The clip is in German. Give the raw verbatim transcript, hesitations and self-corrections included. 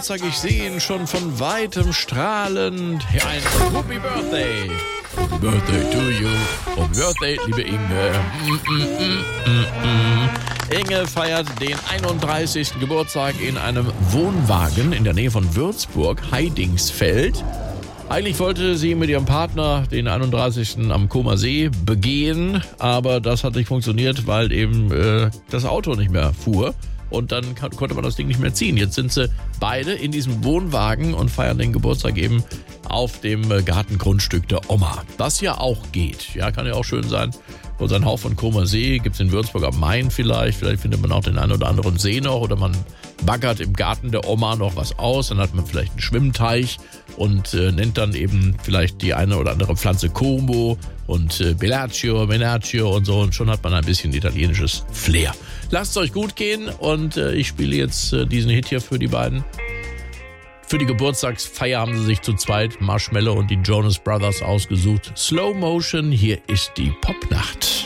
Geburtstag. Ich sehe ihn schon von weitem strahlend. Ein Happy Birthday. Happy Birthday to you. Happy Birthday, liebe Inge. Mm, mm, mm, mm. Inge feiert den einunddreißigsten Geburtstag in einem Wohnwagen in der Nähe von Würzburg, Heidingsfeld. Eigentlich wollte sie mit ihrem Partner den einunddreißigsten am Comer See begehen, aber das hat nicht funktioniert, weil eben äh, das Auto nicht mehr fuhr. Und dann kann, konnte man das Ding nicht mehr ziehen. Jetzt sind sie beide in diesem Wohnwagen und feiern den Geburtstag eben auf dem Gartengrundstück der Oma. Das ja auch geht. Ja, kann ja auch schön sein. Und so einen Hauch von Comer See gibt es in Würzburg am Main vielleicht. Vielleicht findet man auch den einen oder anderen See noch. Oder man baggert im Garten der Oma noch was aus. Dann hat man vielleicht einen Schwimmteich und äh, nennt dann eben vielleicht die eine oder andere Pflanze Como und äh, Bellaccio, Menaccio und so. Und schon hat man ein bisschen italienisches Flair. Lasst es euch gut gehen und äh, ich spiele jetzt äh, diesen Hit hier für die beiden. Für die Geburtstagsfeier haben sie sich zu zweit Marshmello und die Jonas Brothers ausgesucht. Slow Motion, hier ist die Popnacht.